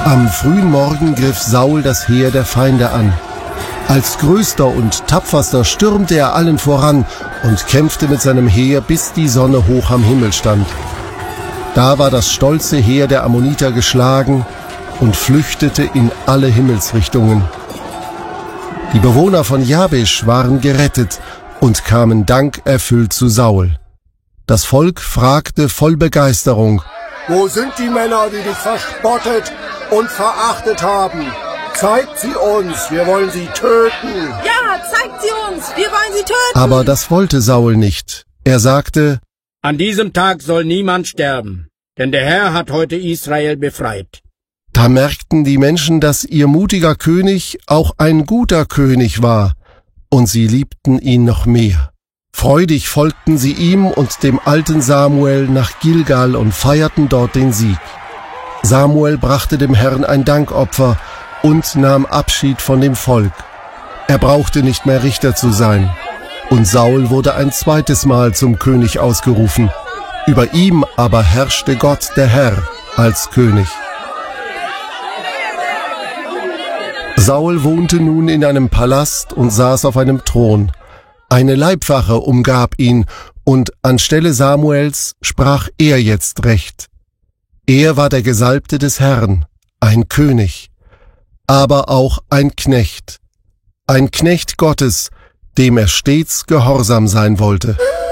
Am frühen Morgen griff Saul das Heer der Feinde an. Als größter und tapferster stürmte er allen voran und kämpfte mit seinem Heer, bis die Sonne hoch am Himmel stand. Da war das stolze Heer der Ammoniter geschlagen und flüchtete in alle Himmelsrichtungen. Die Bewohner von Jabesch waren gerettet und kamen dankerfüllt zu Saul. Das Volk fragte voll Begeisterung: Wo sind die Männer, die dich verspottet und verachtet haben? Zeigt sie uns, wir wollen sie töten. Ja, zeigt sie uns, wir wollen sie töten. Aber das wollte Saul nicht. Er sagte: An diesem Tag soll niemand sterben, denn der Herr hat heute Israel befreit. Da merkten die Menschen, dass ihr mutiger König auch ein guter König war, und sie liebten ihn noch mehr. Freudig folgten sie ihm und dem alten Samuel nach Gilgal und feierten dort den Sieg. Samuel brachte dem Herrn ein Dankopfer und nahm Abschied von dem Volk. Er brauchte nicht mehr Richter zu sein. Und Saul wurde ein zweites Mal zum König ausgerufen. Über ihm aber herrschte Gott, der Herr, als König. Saul wohnte nun in einem Palast und saß auf einem Thron. Eine Leibwache umgab ihn, und anstelle Samuels sprach er jetzt Recht. Er war der Gesalbte des Herrn, ein König, aber auch ein Knecht Gottes, dem er stets gehorsam sein wollte.